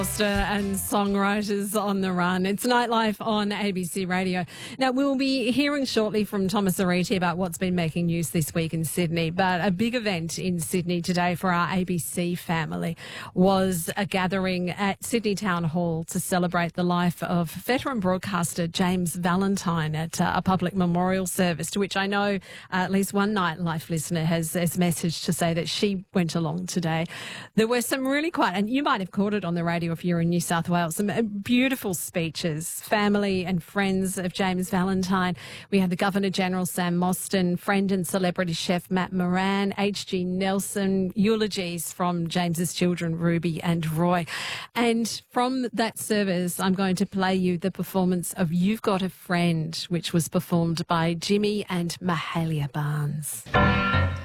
And songwriters on the run. It's Nightlife on ABC Radio. Now, we'll be hearing shortly from Thomas Ariti about what's been making news this week in Sydney, but a big event in Sydney today for our ABC family was a gathering at Sydney Town Hall to celebrate the life of veteran broadcaster James Valentine at a public memorial service, to which I know at least one Nightlife listener has messaged to say that she went along today. There were some really quite, and you might have caught it on the radio if you're in New South Wales, some beautiful speeches, family and friends of James Valentine. We had the Governor-General Sam Mostyn, friend and celebrity chef Matt Moran, H.G. Nelson, eulogies from James's children Ruby and Roy. And from that service, I'm going to play you the performance of You've Got a Friend, which was performed by Jimmy and Mahalia Barnes.